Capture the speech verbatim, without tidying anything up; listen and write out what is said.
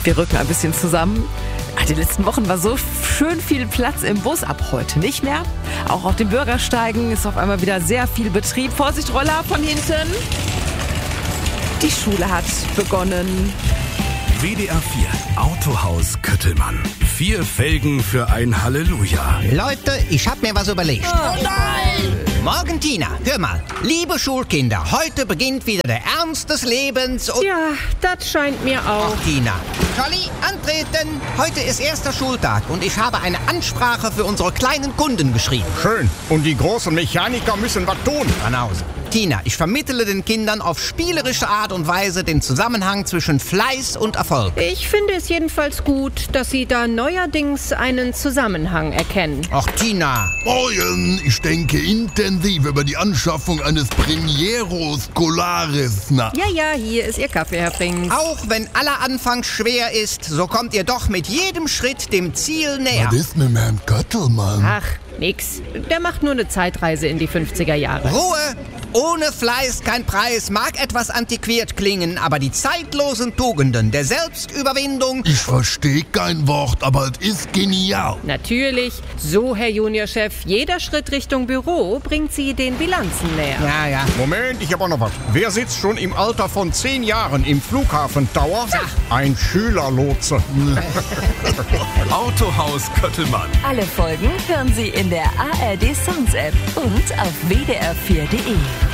Wir rücken ein bisschen zusammen. Die letzten Wochen war so schön viel Platz im Bus, ab heute nicht mehr. Auch auf den Bürgersteigen ist auf einmal wieder sehr viel Betrieb. Vorsicht, Roller von hinten. Die Schule hat begonnen. W D R vier Autohaus Köttelmann. Vier Felgen für ein Halleluja. Leute, ich hab mir was überlegt. Oh nein! Morgen, Tina, hör mal. Liebe Schulkinder, heute beginnt wieder der Ernst des Lebens und... Ja, das scheint mir auch. Ach, Tina. Jolly, antreten. Heute ist erster Schultag und ich habe eine Ansprache für unsere kleinen Kunden geschrieben. Schön. Und die großen Mechaniker müssen was tun. Banause. Tina, ich vermittle den Kindern auf spielerische Art und Weise den Zusammenhang zwischen Fleiß und Erfolg. Ich finde es jedenfalls gut, dass Sie da neuerdings einen Zusammenhang erkennen. Ach, Tina. Morgen, ich denke intensiv über die Anschaffung eines Premiero Scolaris nach. Ja, ja, hier ist Ihr Kaffee, Herr Frings. Auch wenn aller Anfang schwer ist, so kommt ihr doch mit jedem Schritt dem Ziel näher. Was ist mit Herrn Köttelmann? Ach, nix. Der macht nur eine Zeitreise in die fünfziger Jahre. Ruhe! Ohne Fleiß kein Preis mag etwas antiquiert klingen, aber die zeitlosen Tugenden der Selbstüberwindung... Ich verstehe kein Wort, aber es ist genial. Natürlich. So, Herr Juniorchef, jeder Schritt Richtung Büro bringt Sie den Bilanzen näher. Ja, ja. Moment, ich habe auch noch was. Wer sitzt schon im Alter von zehn Jahren im Flughafen Tower? Ein Schülerlotse. Autohaus Köttelmann. Alle Folgen hören Sie in der A R D Sounds App und auf w d r vier punkt d e.